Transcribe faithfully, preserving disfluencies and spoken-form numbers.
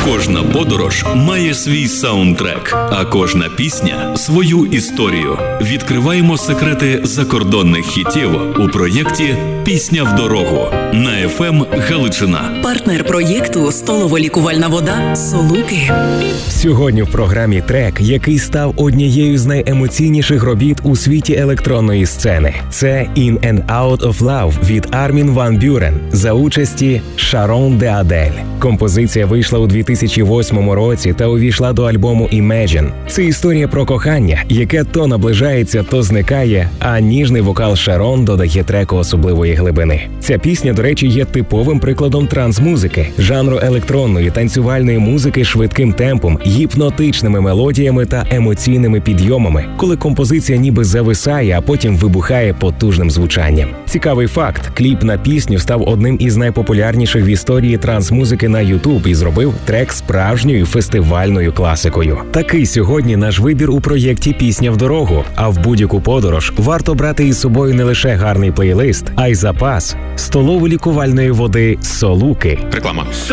Кожна подорож має свій саундтрек, а кожна пісня – свою історію. Відкриваємо секрети закордонних хітів у проєкті «Пісня в дорогу» на еф ем Галичина. Партнер проєкту – столово-лікувальна вода «Солуки». Сьогодні в програмі трек, який став однією з найемоційніших робіт у світі електронної сцени. Це «In and Out of Love» від Армін ван Бюрен за участі Шарон де Адель. Композиція вийшла у дві тисячі восьмому році та увійшла до альбому Imagine. Це історія про кохання, яке то наближається, то зникає, а ніжний вокал Шарон додає треку особливої глибини. Ця пісня, до речі, є типовим прикладом транс-музики, жанру електронної танцювальної музики швидким темпом, гіпнотичними мелодіями та емоційними підйомами, коли композиція ніби зависає, а потім вибухає потужним звучанням. Цікавий факт – кліп на пісню став одним із найпопулярніших в історії транс-музики на YouTube і зробив трек справжньою фестивальною класикою. Такий сьогодні наш вибір у проєкті «Пісня в дорогу», а в будь-яку подорож варто брати із собою не лише гарний плейлист, а й запас столово-лікувальної води «Солуки». Реклама.